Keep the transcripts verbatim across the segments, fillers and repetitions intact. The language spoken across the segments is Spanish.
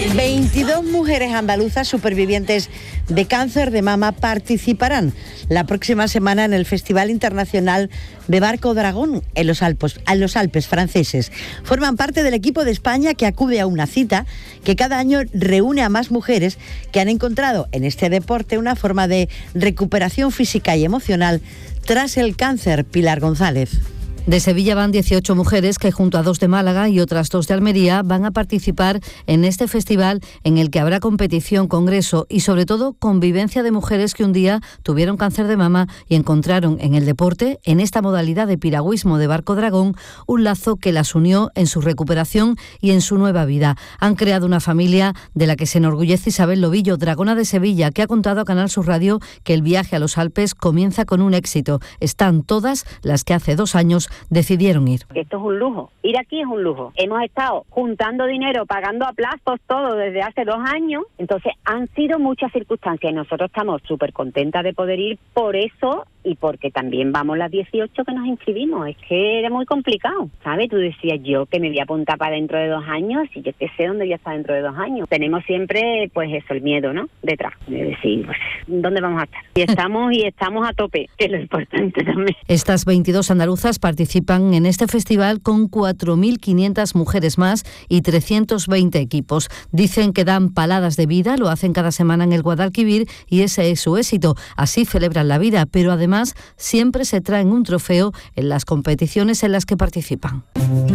veintidós mujeres andaluzas supervivientes de cáncer de mama participarán la próxima semana en el Festival Internacional de Barco Dragón en los Alpes, en los Alpes franceses. Forman parte del equipo de España que acude a una cita que cada año reúne a más mujeres que han encontrado en este deporte una forma de recuperación física y emocional tras el cáncer. Pilar González. De Sevilla van dieciocho mujeres que junto a dos de Málaga y otras dos de Almería van a participar en este festival en el que habrá competición, congreso y sobre todo convivencia de mujeres que un día tuvieron cáncer de mama y encontraron en el deporte, en esta modalidad de piragüismo de barco dragón, un lazo que las unió en su recuperación y en su nueva vida. Han creado una familia de la que se enorgullece Isabel Lobillo, dragona de Sevilla, que ha contado a Canal Sur Radio que el viaje a los Alpes comienza con un éxito. Están todas las que hace dos años decidieron ir. Esto es un lujo, ir aquí es un lujo. Hemos estado juntando dinero, pagando a plazos todo desde hace dos años, entonces han sido muchas circunstancias y nosotros estamos súper contentas de poder ir por eso y porque también vamos las dieciocho que nos inscribimos. Es que era muy complicado, ¿sabes? Tú decías yo que me voy a apuntar para dentro de dos años y yo que sé dónde voy a estar dentro de dos años. Tenemos siempre, pues eso, el miedo, ¿no? Detrás, de decir, pues, ¿dónde vamos a estar? Y estamos y estamos a tope, que es lo importante también. Estas veintidós andaluzas participan en este festival con cuatro mil quinientas mujeres más y trescientos veinte equipos. Dicen que dan paladas de vida, lo hacen cada semana en el Guadalquivir y ese es su éxito. Así celebran la vida, pero además siempre se traen un trofeo en las competiciones en las que participan.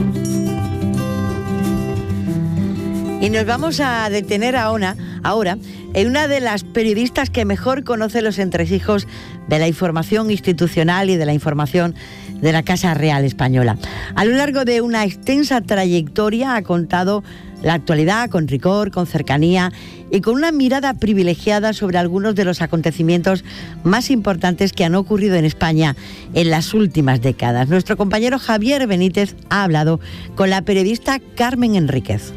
Y nos vamos a detener ahora, ahora en una de las periodistas que mejor conoce los entresijos de la información institucional y de la información de la Casa Real Española. A lo largo de una extensa trayectoria ha contado la actualidad con rigor, con cercanía y con una mirada privilegiada sobre algunos de los acontecimientos más importantes que han ocurrido en España en las últimas décadas. Nuestro compañero Javier Benítez ha hablado con la periodista Carmen Enríquez.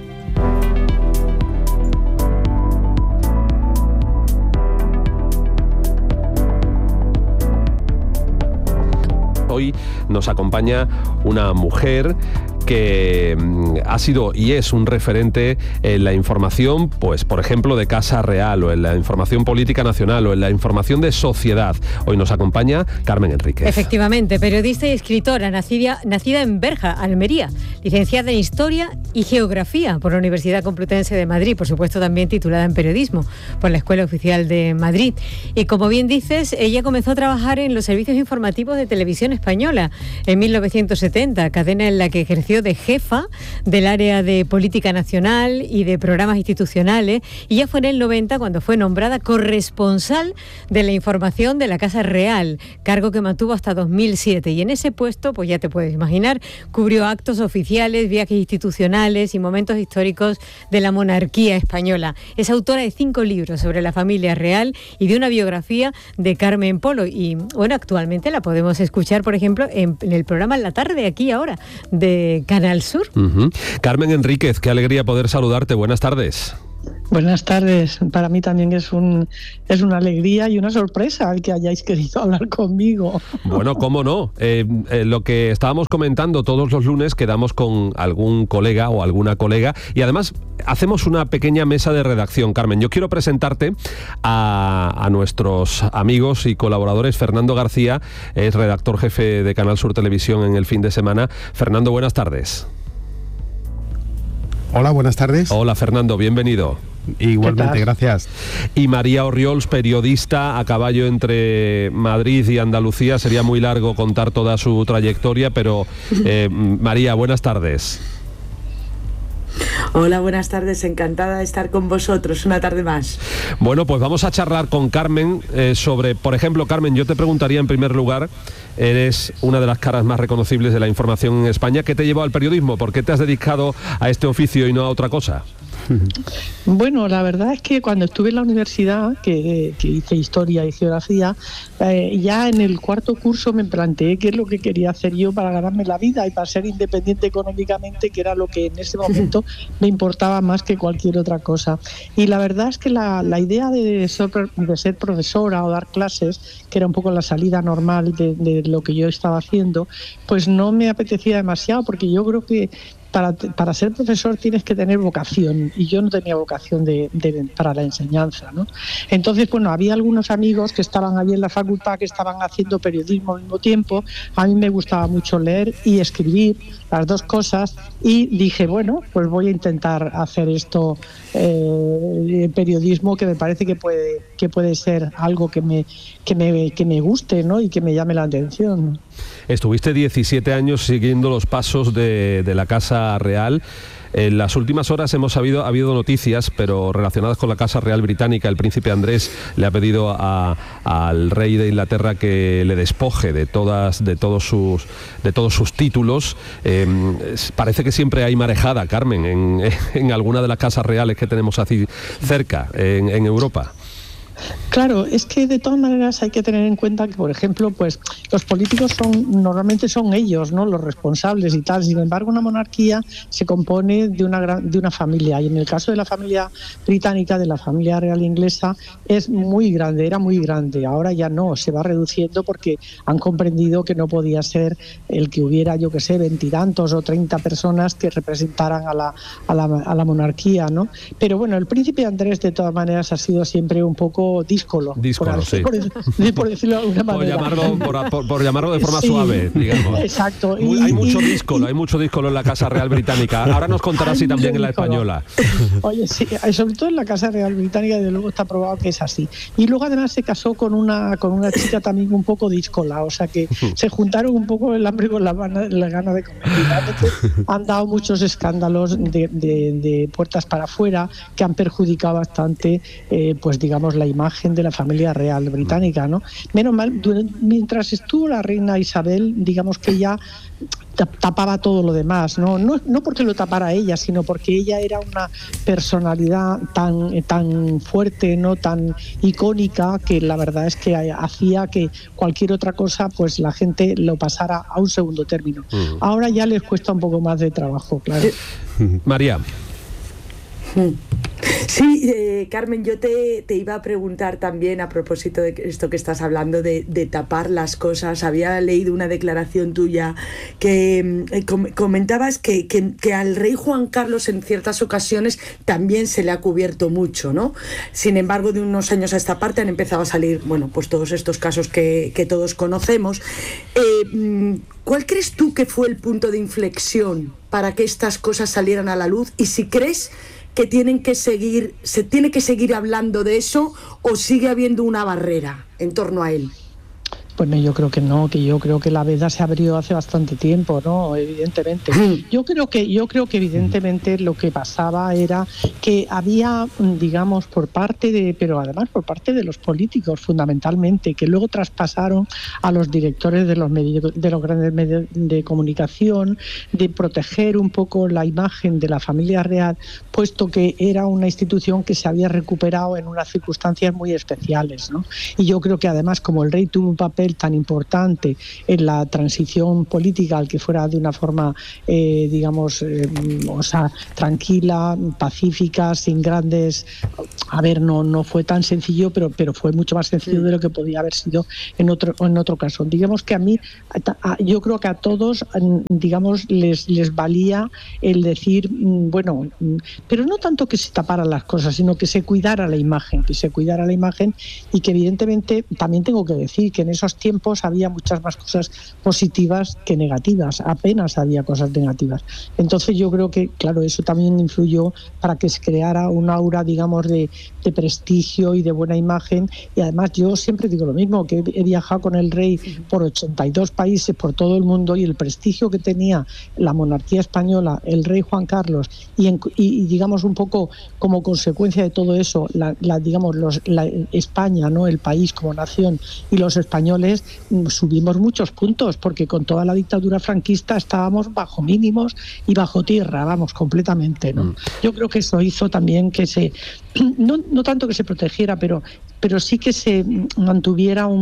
Hoy nos acompaña una mujer que ha sido y es un referente en la información, pues por ejemplo de Casa Real o en la información política nacional o en la información de sociedad. Hoy nos acompaña Carmen Enríquez. Efectivamente, periodista y escritora, nacida, nacida en Berja, Almería, licenciada en Historia y Geografía por la Universidad Complutense de Madrid, por supuesto también titulada en Periodismo por la Escuela Oficial de Madrid. Y como bien dices, ella comenzó a trabajar en los servicios informativos de Televisión Española en mil novecientos setenta, cadena en la que ejerció de jefa del área de política nacional y de programas institucionales, y ya fue en el noventa cuando fue nombrada corresponsal de la información de la Casa Real, cargo que mantuvo hasta dos mil siete, y en ese puesto, pues ya te puedes imaginar, cubrió actos oficiales, viajes institucionales y momentos históricos de la monarquía española. Es autora de cinco libros sobre la familia real y de una biografía de Carmen Polo, y bueno, actualmente la podemos escuchar, por ejemplo, en, en el programa La Tarde, aquí ahora, de Canal Sur. Uh-huh. Carmen Enríquez, qué alegría poder saludarte. Buenas tardes. Buenas tardes. Para mí también es un es una alegría y una sorpresa el que hayáis querido hablar conmigo. Bueno, cómo no. Eh, eh, lo que estábamos comentando todos los lunes, quedamos con algún colega o alguna colega y además hacemos una pequeña mesa de redacción. Carmen, yo quiero presentarte a, a nuestros amigos y colaboradores. Fernando García es redactor jefe de Canal Sur Televisión en el fin de semana. Fernando, buenas tardes. Hola, buenas tardes. Hola, Fernando, bienvenido. Igualmente, gracias. Y María Orriols, periodista a caballo entre Madrid y Andalucía. Sería muy largo contar toda su trayectoria, pero eh, María, buenas tardes. Hola, buenas tardes, encantada de estar con vosotros una tarde más. Bueno, pues vamos a charlar con Carmen eh, sobre, por ejemplo, Carmen, yo te preguntaría en primer lugar, eres una de las caras más reconocibles de la información en España. ¿Qué te llevó al periodismo? ¿Por qué te has dedicado a este oficio y no a otra cosa? Bueno, la verdad es que cuando estuve en la universidad, que, que hice Historia y Geografía, eh, ya en el cuarto curso me planteé qué es lo que quería hacer yo para ganarme la vida y para ser independiente económicamente, que era lo que en ese momento me importaba más que cualquier otra cosa. Y la verdad es que la, la idea de ser, de ser profesora o dar clases, que era un poco la salida normal de, de lo que yo estaba haciendo, pues no me apetecía demasiado, porque yo creo que para, para ser profesor tienes que tener vocación, y yo no tenía vocación de, de, para la enseñanza, ¿no? Entonces, bueno, había algunos amigos que estaban allí en la facultad que estaban haciendo periodismo al mismo tiempo. A mí me gustaba mucho leer y escribir, las dos cosas, y dije, bueno, pues voy a intentar hacer esto, eh, periodismo, que me parece que puede que puede ser algo que me que me que me guste, ¿no? Y que me llame la atención. Estuviste diecisiete años siguiendo los pasos de, de la Casa Real. En las últimas horas hemos sabido, ha habido noticias, pero relacionadas con la Casa Real Británica. El príncipe Andrés le ha pedido a, al rey de Inglaterra que le despoje de todas, de todos sus, de todos sus títulos. Eh, parece que siempre hay marejada, Carmen, en, en alguna de las casas reales que tenemos así cerca, en, en Europa. Claro, es que de todas maneras hay que tener en cuenta que, por ejemplo, pues los políticos son normalmente son ellos, ¿no?, los responsables y tal. Sin embargo, una monarquía se compone de una gran, de una familia, y en el caso de la familia británica, de la familia real inglesa, es muy grande, era muy grande. Ahora ya no, se va reduciendo porque han comprendido que no podía ser el que hubiera, yo que sé, veintitantos o treinta personas que representaran a la, a la a la monarquía, ¿no? Pero bueno, el príncipe Andrés de todas maneras ha sido siempre un poco díscolo, díscolo por, sí. por, por decirlo de alguna manera. Por llamarlo, por, por, por llamarlo de forma sí, suave, digamos. Exacto. Y, hay mucho y, díscolo, y, hay mucho díscolo en la Casa Real Británica. Ahora nos contarás si también en la española. Oye, sí, sobre todo en la Casa Real Británica, desde luego está probado que es así. Y luego además se casó con una con una chica también un poco díscola, o sea que se juntaron un poco el hambre con la, la gana de comer. Han dado muchos escándalos de, de, de puertas para afuera que han perjudicado bastante, eh, pues digamos, la imagen de la familia real británica, ¿no? Menos mal, mientras estuvo la reina Isabel, digamos que ella tapaba todo lo demás, ¿no? No, no porque lo tapara ella, sino porque ella era una personalidad tan, tan fuerte, ¿no?, tan icónica, que la verdad es que hacía que cualquier otra cosa, pues la gente lo pasara a un segundo término. Uh-huh. Ahora ya les cuesta un poco más de trabajo, claro. María. Sí, eh, Carmen, yo te, te iba a preguntar también a propósito de esto que estás hablando de, de tapar las cosas. Había leído una declaración tuya que eh, com- comentabas que, que, que al rey Juan Carlos en ciertas ocasiones también se le ha cubierto mucho, ¿no? Sin embargo, de unos años a esta parte han empezado a salir, bueno, pues todos estos casos que, que todos conocemos. Eh, ¿Cuál crees tú que fue el punto de inflexión para que estas cosas salieran a la luz? Y si crees que tienen que seguir, se tiene que seguir hablando de eso, o sigue habiendo una barrera en torno a él. Bueno, yo creo que no, que yo creo que la veda se abrió hace bastante tiempo, ¿no? Evidentemente. Yo creo que, yo creo que evidentemente lo que pasaba era que había, digamos, por parte de, pero además por parte de los políticos fundamentalmente, que luego traspasaron a los directores de los medios, de los grandes medios de comunicación, de proteger un poco la imagen de la familia real, puesto que era una institución que se había recuperado en unas circunstancias muy especiales, ¿no? Y yo creo que además, como el rey tuvo un papel tan importante en la transición política, al que fuera de una forma, eh, digamos, eh, o sea, tranquila, pacífica, sin grandes... A ver, no no fue tan sencillo, pero pero fue mucho más sencillo de lo que podía haber sido en otro en otro caso. Digamos que a mí, a, yo creo que a todos, digamos, les les valía el decir, bueno, pero no tanto que se taparan las cosas, sino que se cuidara la imagen, que se cuidara la imagen y que evidentemente también tengo que decir que en esos tiempos había muchas más cosas positivas que negativas, apenas había cosas negativas. Entonces yo creo que, claro, eso también influyó para que se creara un aura, digamos, de, de prestigio y de buena imagen. Y además yo siempre digo lo mismo, que he viajado con el rey por ochenta y dos países, por todo el mundo, y el prestigio que tenía la monarquía española, el rey Juan Carlos, y, en, y, y digamos un poco como consecuencia de todo eso, la, la digamos los, la, España, ¿no?, el país como nación, y los españoles subimos muchos puntos, porque con toda la dictadura franquista estábamos bajo mínimos y bajo tierra, vamos, completamente, ¿no? Mm. Yo creo que eso hizo también que se, no, no tanto que se protegiera, pero pero sí que se mantuviera un,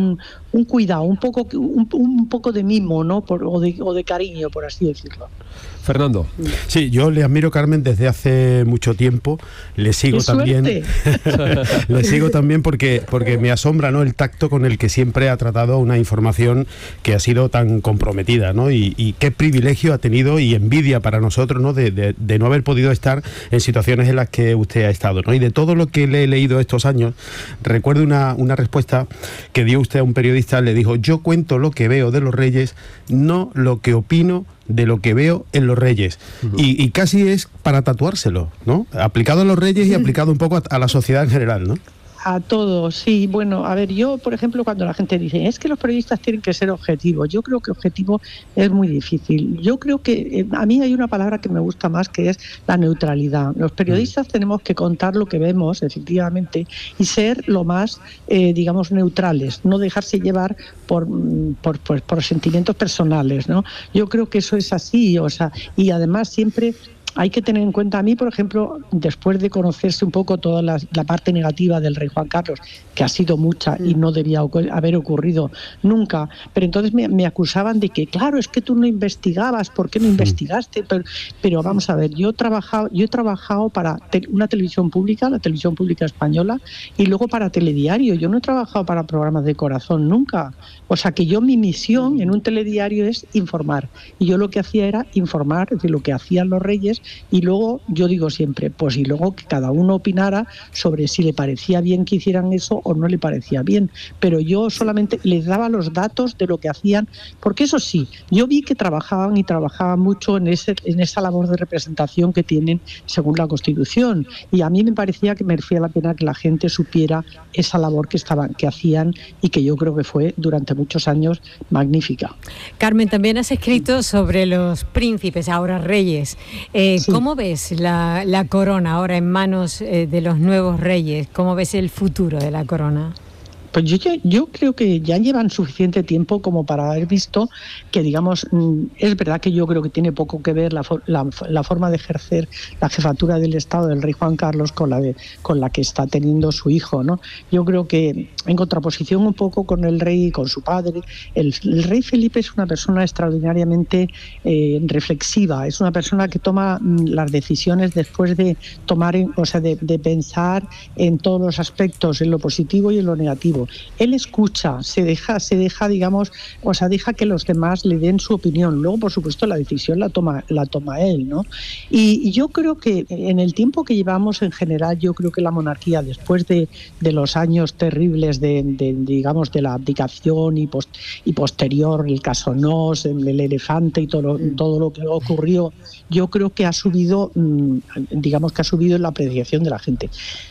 un cuidado, un poco, un, un poco de mimo, ¿no? Por, o, de, o de cariño, por así decirlo. Fernando. Sí, yo le admiro, Carmen, desde hace mucho tiempo. Le sigo ¡Qué también. suerte! Le sigo también porque, porque me asombra, ¿no?, el tacto con el que siempre ha tratado una información que ha sido tan comprometida, ¿no? Y, y qué privilegio ha tenido y envidia para nosotros, ¿no?, de, de, de no haber podido estar en situaciones en las que usted ha estado, ¿no? Y de todo lo que le he leído estos años, recuerdo una, una respuesta que dio usted a un periodista. Le dijo: yo cuento lo que veo de los Reyes, no lo que opino de lo que veo en los Reyes. Uh-huh. y, y casi es para tatuárselo, ¿no? Aplicado a los Reyes y aplicado un poco a, a la sociedad en general, ¿no? A todos, sí. Bueno, a ver, yo, por ejemplo, cuando la gente dice, es que los periodistas tienen que ser objetivos, yo creo que objetivo es muy difícil. Yo creo que eh, a mí hay una palabra que me gusta más, que es la neutralidad. Los periodistas mm. tenemos que contar lo que vemos, efectivamente, y ser lo más, eh, digamos, neutrales, no dejarse llevar por, por, por, por sentimientos personales, ¿no? Yo creo que eso es así, o sea, y además siempre... Hay que tener en cuenta, a mí, por ejemplo, después de conocerse un poco toda la, la parte negativa del rey Juan Carlos, que ha sido mucha y no debía haber ocurrido nunca, pero entonces me, me acusaban de que, claro, es que tú no investigabas, ¿por qué no investigaste? Pero, pero vamos a ver, yo he trabajado, yo he trabajado para te, una televisión pública, la televisión pública española, y luego para Telediario. Yo no he trabajado para programas de corazón nunca. O sea que yo, mi misión en un telediario es informar, y yo lo que hacía era informar de lo que hacían los reyes. Y luego yo digo siempre, pues y luego que cada uno opinara sobre si le parecía bien que hicieran eso o no le parecía bien, pero yo solamente les daba los datos de lo que hacían, porque eso sí, yo vi que trabajaban y trabajaban mucho en ese en esa labor de representación que tienen según la Constitución, y a mí me parecía que merecía la pena que la gente supiera esa labor que estaban que hacían, y que yo creo que fue durante muchos años magnífica. Carmen, también has escrito sobre los príncipes, ahora reyes. Eh, Sí. ¿Cómo ves la, la corona ahora en manos eh, de los nuevos reyes? ¿Cómo ves el futuro de la corona? Pues yo, yo creo que ya llevan suficiente tiempo como para haber visto que, digamos, es verdad que yo creo que tiene poco que ver la, la, la forma de ejercer la jefatura del Estado del rey Juan Carlos con la, de, con la que está teniendo su hijo, ¿no? Yo creo que en contraposición un poco con el rey y con su padre, el, el rey Felipe es una persona extraordinariamente eh, reflexiva, es una persona que toma las decisiones después de tomar, en, o sea, de, de pensar en todos los aspectos, en lo positivo y en lo negativo. Él escucha, se deja, se deja, digamos, o sea, deja que los demás le den su opinión. Luego, por supuesto, la decisión la toma, la toma él, ¿no? Y, y yo creo que en el tiempo que llevamos en general, yo creo que la monarquía, después de, de los años terribles de, de, digamos, de la abdicación y, post, y posterior, el caso Nos, el, el elefante y todo, todo lo que ocurrió, yo creo que ha subido, digamos que ha subido en la apreciación de la gente.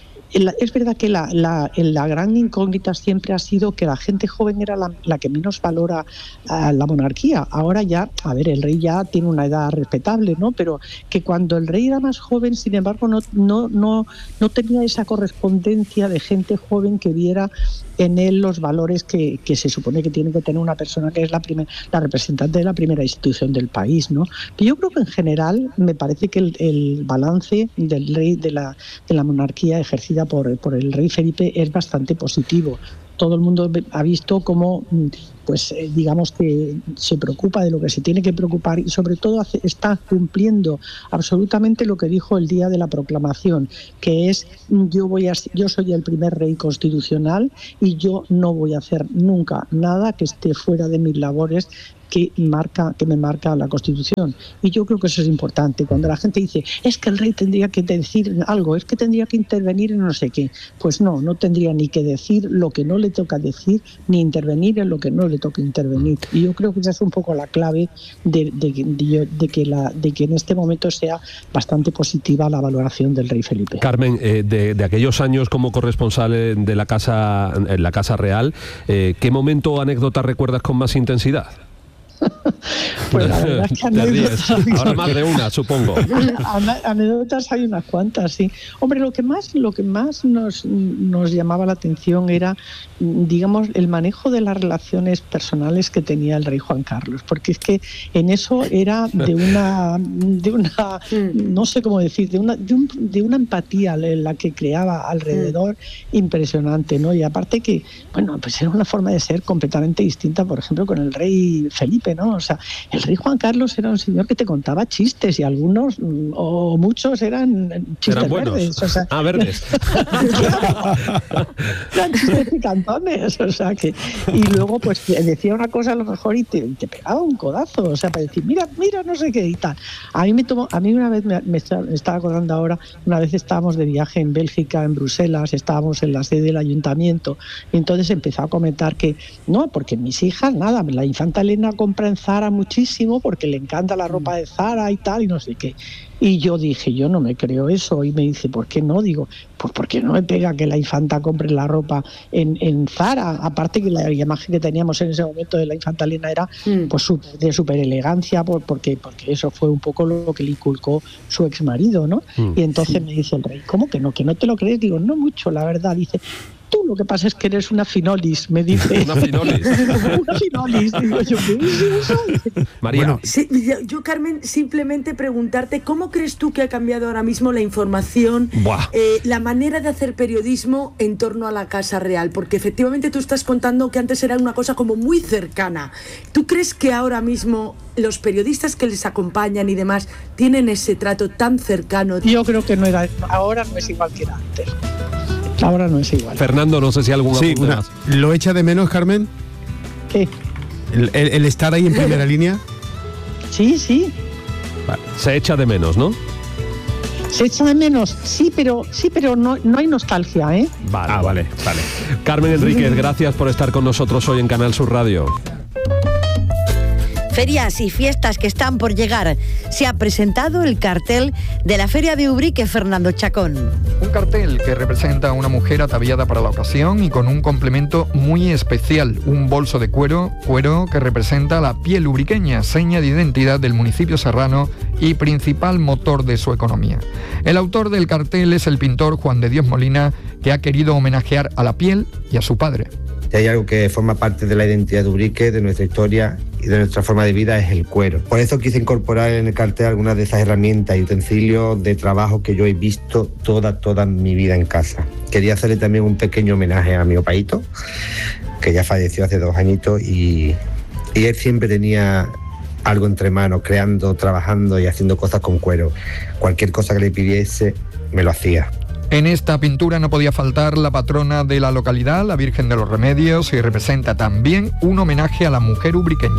Es verdad que la, la, la gran incógnita siempre ha sido que la gente joven era la, la que menos valora a la monarquía. Ahora ya, a ver, el rey ya tiene una edad respetable, ¿no? Pero que cuando el rey era más joven, sin embargo, no, no, no, no tenía esa correspondencia de gente joven que viera en él los valores que, que se supone que tiene que tener una persona que es la, primer, la representante de la primera institución del país, ¿no? Pero yo creo que en general me parece que el, el balance del rey de la, de la monarquía ejercida por, por el rey Felipe es bastante positivo. Todo el mundo ha visto cómo, pues eh, digamos que se preocupa de lo que se tiene que preocupar, y sobre todo hace, está cumpliendo absolutamente lo que dijo el día de la proclamación, que es yo voy a, yo soy el primer rey constitucional y yo no voy a hacer nunca nada que esté fuera de mis labores que marca que me marca la Constitución. Y yo creo que eso es importante. Cuando la gente dice, es que el rey tendría que decir algo, es que tendría que intervenir en no sé qué, pues no, no tendría ni que decir lo que no le toca decir, ni intervenir en lo que no le toca intervenir. Y yo creo que esa es un poco la clave de, de, de, de, que, la, de que en este momento sea bastante positiva la valoración del rey Felipe. Carmen, eh, de, de aquellos años como corresponsal de la Casa, en la Casa Real, eh, ¿qué momento o anécdota recuerdas con más intensidad? Pues la verdad es que anécdotas... Ahora más de una, supongo. Anécdotas hay unas cuantas, sí. Hombre, lo que más, lo que más nos, nos llamaba la atención era, digamos, el manejo de las relaciones personales que tenía el rey Juan Carlos, porque es que en eso era de una, de una no sé cómo decir, de una, de, un, de una empatía la que creaba alrededor impresionante, ¿no? Y aparte que, bueno, pues era una forma de ser completamente distinta, por ejemplo, con el rey Felipe, ¿no? O sea, el rey Juan Carlos era un señor que te contaba chistes y algunos o muchos eran chistes eran buenos. verdes. O sea, ah, verdes. eran chistes picantones, o sea que... Y luego, pues, decía una cosa a lo mejor y te, te pegaba un codazo, o sea, para decir, mira, mira, no sé qué y tal. A mí me tomó, a mí una vez me, me estaba acordando ahora, una vez estábamos de viaje en Bélgica, en Bruselas, estábamos en la sede del ayuntamiento, y entonces empezó a comentar que, no, porque mis hijas, nada, la infanta Elena compra en Zara muchísimo porque le encanta la ropa de Zara y tal, y no sé qué. Y yo dije, yo no me creo eso. Y me dice, ¿por qué no? Digo, pues porque no me pega que la infanta compre la ropa en, en Zara. Aparte que la imagen que teníamos en ese momento de la infanta Elena era mm. pues super, de súper elegancia, por, porque, porque eso fue un poco lo que le inculcó su ex marido, ¿no? Mm. Y entonces sí. me dice el rey, ¿cómo que no? ¿Que no te lo crees? Digo, no mucho, la verdad. Dice, tú lo que pasa es que eres una finolis, me dice. Una finolis. Una finolis. Digo yo, ¿qué es eso? María. Bueno, sí, yo, Carmen, simplemente preguntarte, ¿cómo crees tú que ha cambiado ahora mismo la información, eh, la manera de hacer periodismo en torno a la Casa Real? Porque efectivamente tú estás contando que antes era una cosa como muy cercana. ¿Tú crees que ahora mismo los periodistas que les acompañan y demás tienen ese trato tan cercano? Yo creo que no era, ahora no es igual que era antes. Ahora no es igual. Fernando, no sé si algún sí, una, ¿lo echa de menos, Carmen? ¿Qué? ¿El, el, el estar ahí en primera línea? Sí, sí. Vale. Se echa de menos, ¿no? Se echa de menos, sí, pero sí, pero no, no hay nostalgia, ¿eh? Vale, ah, vale, vale. Carmen Enríquez, gracias por estar con nosotros hoy en Canal Sur Radio. Ferias y fiestas que están por llegar. Se ha presentado el cartel de la Feria de Ubrique, Fernando Chacón. Un cartel que representa a una mujer ataviada para la ocasión y con un complemento muy especial, un bolso de cuero, cuero que representa la piel ubriqueña, seña de identidad del municipio serrano y principal motor de su economía. El autor del cartel es el pintor Juan de Dios Molina, que ha querido homenajear a la piel y a su padre. Si hay algo que forma parte de la identidad de Ubrique, de nuestra historia y de nuestra forma de vida, es el cuero. Por eso quise incorporar en el cartel algunas de esas herramientas y utensilios de trabajo que yo he visto toda, toda mi vida en casa. Quería hacerle también un pequeño homenaje a mi opaíto, que ya falleció hace dos añitos, y, y él siempre tenía algo entre manos, creando, trabajando y haciendo cosas con cuero. Cualquier cosa que le pidiese, me lo hacía. En esta pintura no podía faltar la patrona de la localidad, la Virgen de los Remedios, y representa también un homenaje a la mujer ubriqueña.